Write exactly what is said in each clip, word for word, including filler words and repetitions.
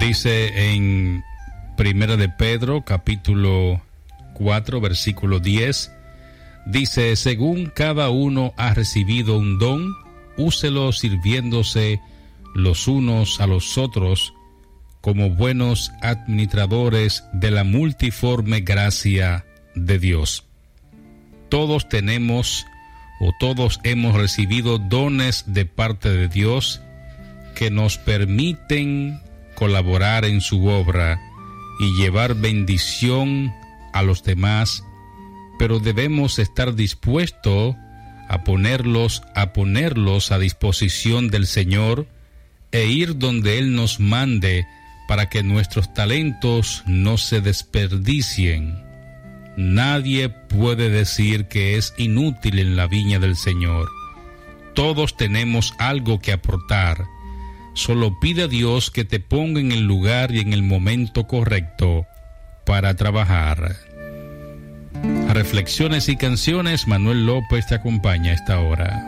Dice en Primera de Pedro, capítulo cuatro, versículo diez, dice: según cada uno ha recibido un don, úselo sirviéndose los unos a los otros como buenos administradores de la multiforme gracia de Dios. Todos tenemos o todos hemos recibido dones de parte de Dios que nos permiten colaborar en su obra y llevar bendición a los demás, pero debemos estar dispuestos a ponerlos, a ponerlos a disposición del Señor e ir donde Él nos mande para que nuestros talentos no se desperdicien. Nadie puede decir que es inútil en la viña del Señor. Todos tenemos algo que aportar. Solo pide a Dios que te ponga en el lugar y en el momento correcto para trabajar. A Reflexiones y Canciones, Manuel López te acompaña a esta hora.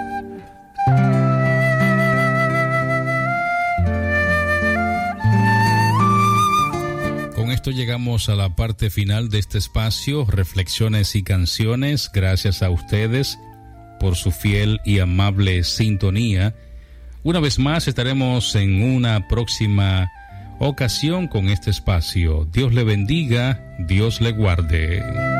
Con esto llegamos a la parte final de este espacio, Reflexiones y Canciones. Gracias a ustedes por su fiel y amable sintonía. Una vez más estaremos en una próxima ocasión con este espacio. Dios le bendiga, Dios le guarde.